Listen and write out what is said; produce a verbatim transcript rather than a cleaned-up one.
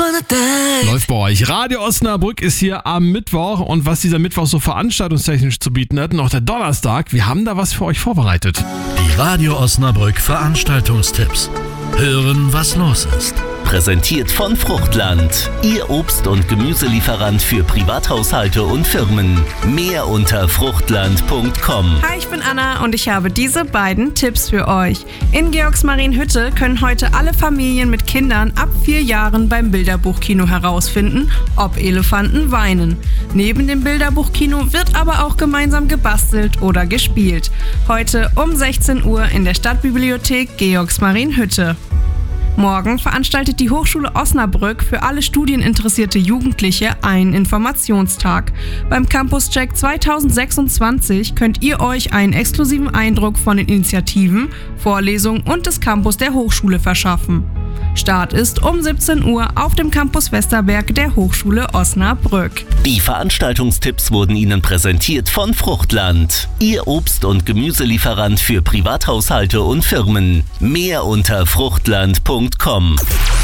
Läuft bei euch. Radio Osnabrück ist hier am Mittwoch und was dieser Mittwoch so veranstaltungstechnisch zu bieten hat, noch der Donnerstag, wir haben da was für euch vorbereitet. Die Radio Osnabrück Veranstaltungstipps. Hören, was los ist. Präsentiert von Fruchtland, Ihr Obst- und Gemüselieferant für Privathaushalte und Firmen. Mehr unter fruchtland punkt com. Hi, ich bin Anna und ich habe diese beiden Tipps für euch. In Georgsmarienhütte können heute alle Familien mit Kindern ab vier Jahren beim Bilderbuchkino herausfinden, ob Elefanten weinen. Neben dem Bilderbuchkino wird aber auch gemeinsam gebastelt oder gespielt. Heute um sechzehn Uhr in der Stadtbibliothek Georgsmarienhütte. Morgen veranstaltet die Hochschule Osnabrück für alle studieninteressierte Jugendliche einen Informationstag. Beim Campus-Check zweitausendsechsundzwanzig könnt ihr euch einen exklusiven Eindruck von den Initiativen, Vorlesungen und des Campus der Hochschule verschaffen. Start ist um siebzehn Uhr auf dem Campus Westerberg der Hochschule Osnabrück. Die Veranstaltungstipps wurden Ihnen präsentiert von Fruchtland, Ihr Obst- und Gemüselieferant für Privathaushalte und Firmen. Mehr unter fruchtland punkt com.